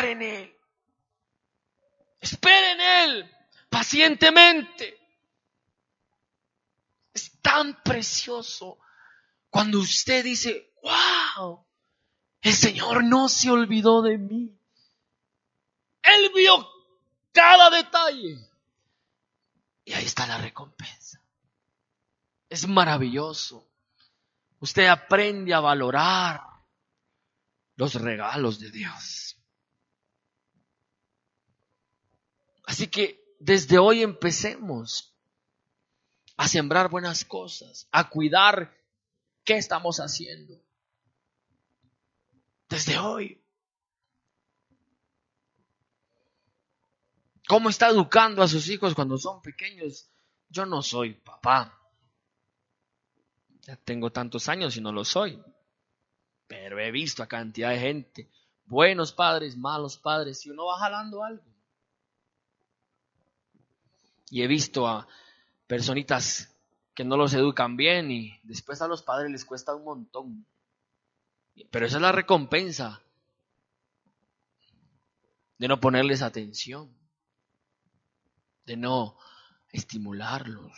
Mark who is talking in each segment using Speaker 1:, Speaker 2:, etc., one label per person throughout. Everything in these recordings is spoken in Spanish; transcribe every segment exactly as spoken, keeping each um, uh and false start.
Speaker 1: espere en Él. Espere en Él pacientemente. Es tan precioso cuando usted dice, wow, el Señor no se olvidó de mí. Él vio cada detalle. Y ahí está la recompensa. Es maravilloso. Usted aprende a valorar los regalos de Dios. Así que desde hoy empecemos a sembrar buenas cosas, a cuidar qué estamos haciendo. Desde hoy. ¿Cómo está educando a sus hijos cuando son pequeños? Yo no soy papá. Ya tengo tantos años y no lo soy. Pero he visto a cantidad de gente, buenos padres, malos padres, y uno va jalando algo. Y he visto a personitas que no los educan bien y después a los padres les cuesta un montón. Pero esa es la recompensa de no ponerles atención, de no estimularlos.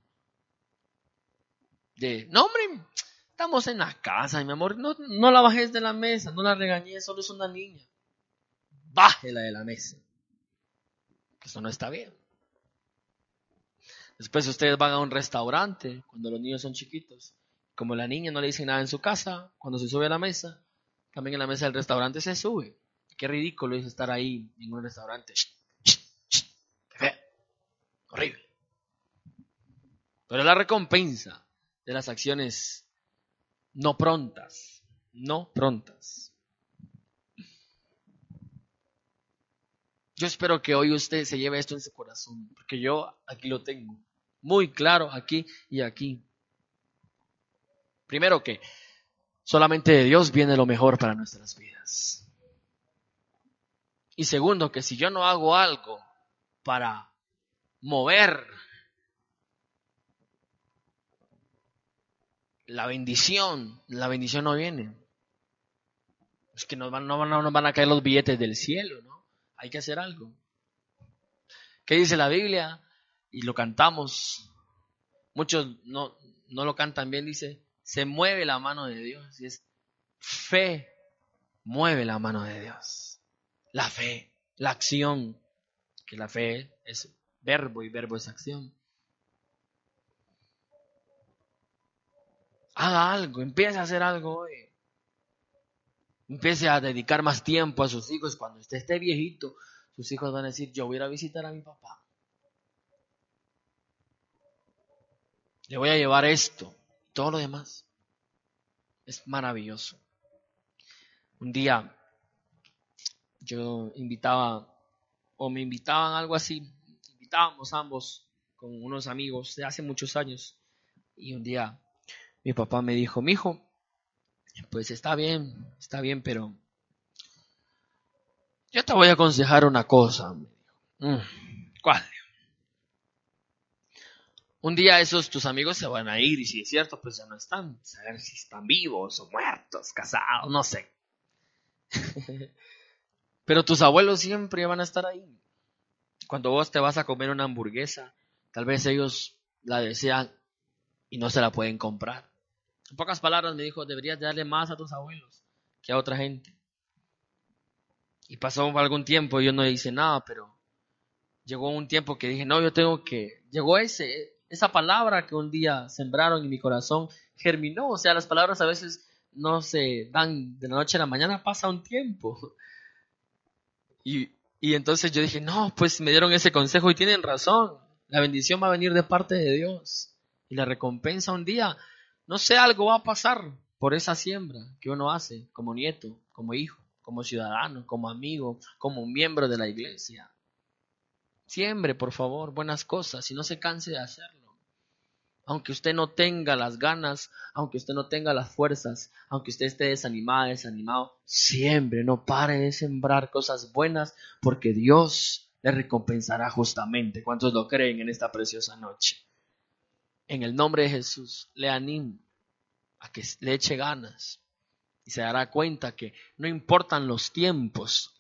Speaker 1: De, no hombre, estamos en la casa, mi amor, no, no la bajes de la mesa, no la regañes, solo es una niña. Bájela de la mesa. Eso no está bien. Después ustedes van a un restaurante cuando los niños son chiquitos. Como la niña no le dice nada en su casa, cuando se sube a la mesa, también en la mesa del restaurante se sube. Qué ridículo es estar ahí en un restaurante. Shh, shh, shh, qué feo, horrible. Pero es la recompensa de las acciones no prontas, no prontas. Yo espero que hoy usted se lleve esto en su corazón, porque yo aquí lo tengo, muy claro aquí y aquí. Primero que solamente de Dios viene lo mejor para nuestras vidas. Y segundo, que si yo no hago algo para mover la bendición, la bendición no viene. Es que nos van, no, no nos van a caer los billetes del cielo, ¿no? Hay que hacer algo. ¿Qué dice la Biblia? Y lo cantamos. Muchos no, no lo cantan bien, dice, se mueve la mano de Dios. Y es fe, mueve la mano de Dios. La fe, la acción, que la fe es verbo y verbo es acción. Haga algo, empiece a hacer algo hoy. Empiece a dedicar más tiempo a sus hijos. Cuando usted esté viejito, sus hijos van a decir, yo voy a ir a visitar a mi papá. Le voy a llevar esto, todo lo demás. Es maravilloso. Un día yo invitaba, o me invitaban algo así, invitábamos ambos con unos amigos de hace muchos años. Y un día mi papá me dijo, mijo, pues está bien, está bien, pero yo te voy a aconsejar una cosa. Mm, ¿cuál? Un día esos tus amigos se van a ir y si es cierto, pues ya no están. A ver si están vivos o muertos, casados, no sé. Pero tus abuelos siempre van a estar ahí. Cuando vos te vas a comer una hamburguesa, tal vez ellos la desean y no se la pueden comprar. En pocas palabras me dijo, deberías darle más a tus abuelos que a otra gente. Y pasó algún tiempo y yo no hice nada, pero llegó un tiempo que dije, no, yo tengo que... Llegó ese, esa palabra que un día sembraron en mi corazón, germinó. O sea, las palabras a veces no se dan de la noche a la mañana, pasa un tiempo. Y, y entonces yo dije, no, pues me dieron ese consejo y tienen razón. La bendición va a venir de parte de Dios. Y la recompensa un día, no sé, algo va a pasar por esa siembra que uno hace como nieto, como hijo, como ciudadano, como amigo, como miembro de la iglesia. Siembre, por favor, buenas cosas y no se canse de hacerlo. Aunque usted no tenga las ganas, aunque usted no tenga las fuerzas, aunque usted esté desanimada, desanimado, siembre, no pare de sembrar cosas buenas porque Dios le recompensará justamente. ¿Cuántos lo creen en esta preciosa noche? En el nombre de Jesús, le animo a que le eche ganas y se dará cuenta que no importan los tiempos,